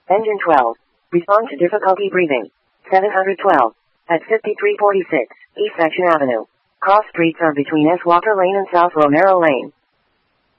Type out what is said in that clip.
Engine 12. Respond to difficulty breathing. 712. At 5346, East Section Avenue. Cross streets are between S. Walker Lane and South Romero Lane.